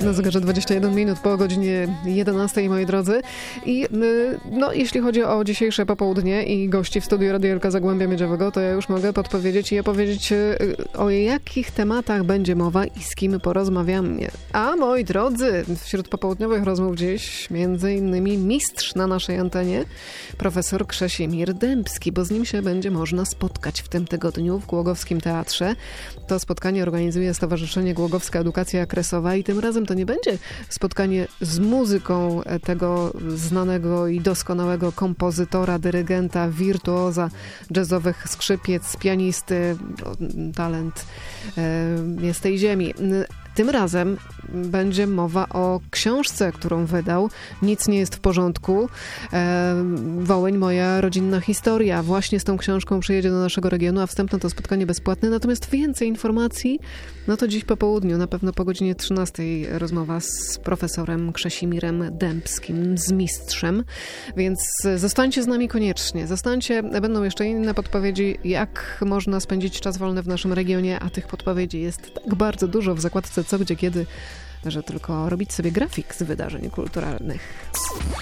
Na zegarze 21 minut po godzinie 11, moi drodzy. I jeśli chodzi o dzisiejsze popołudnie i gości w studiu Radio Elka Zagłębia Miedziowego, to ja już mogę podpowiedzieć i opowiedzieć, o jakich tematach będzie mowa i z kim porozmawiamy. A moi drodzy, wśród popołudniowych rozmów dziś między innymi mistrz na naszej antenie, profesor Krzesimir Dębski, bo z nim się będzie można spotkać w tym tygodniu w Głogowskim Teatrze. To spotkanie organizuje Stowarzyszenie Głogowska Edukacja Kresowa i tym razem to nie będzie spotkanie z muzyką tego znanego i doskonałego kompozytora, dyrygenta, wirtuoza jazzowych, skrzypiec, pianisty. Talent jest tej ziemi. Tym razem będzie mowa o książce, którą wydał. Nic nie jest w porządku. Wołyń, moja rodzinna historia. Właśnie z tą książką przyjedzie do naszego regionu, a wstęp na to spotkanie bezpłatne. Natomiast więcej informacji, no to dziś po południu, na pewno po godzinie 13 rozmowa z profesorem Krzesimierem Dębskim, z mistrzem. Więc zostańcie z nami koniecznie. Zostańcie, będą jeszcze inne podpowiedzi, jak można spędzić czas wolny w naszym regionie, a tych podpowiedzi jest tak bardzo dużo w zakładce Co, Gdzie, Kiedy, że tylko robić sobie grafik z wydarzeń kulturalnych.